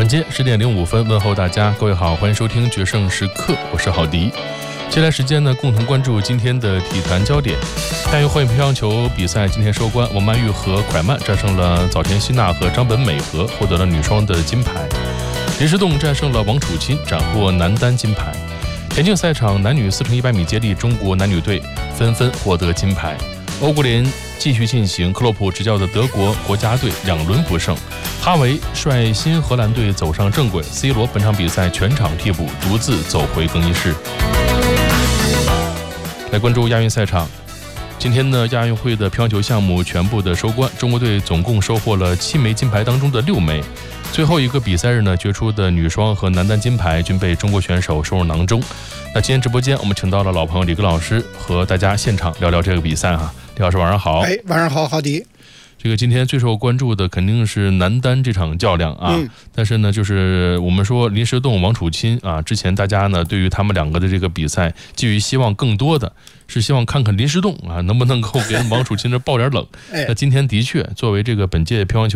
间10点05分，问候大家，各位好，欢迎收听决胜时刻，我是郝迪。接下来时间呢，共同关注今天的体坛焦点。亚运会乒乓球比赛今天收官，王曼玉和蒯曼战胜了早田希娜和张本美和，获得了女双的金牌。林诗栋战胜了王楚钦，斩获男单金牌。田径赛场男女4乘100米接力，中国男女队纷纷获得金牌。欧国联继续进行，克洛普执教的德国国家队2轮不胜，哈维率新荷兰队走上正轨， C 罗本场比赛全场替补，独自走回更衣室。来关注亚运赛场，今天呢，亚运会的乒乓球项目全部的收官，中国队总共收获了7枚金牌当中的6枚。最后一个比赛日呢，决出的女双和男单金牌均被中国选手收入囊中。那今天直播间我们请到了老朋友李格老师，和大家现场聊聊这个比赛哈。李老师晚上好。 晚上好，郝迪。 这个今天最受关注的肯定是男单这场较量啊，但是呢，就是我们说林诗栋、王楚钦啊，之前大家呢对于他们两个的这个比赛寄予希望更多的是希望看看林诗栋啊能不能够给王楚钦这爆点冷。那今天的确作为这个本届乒乓球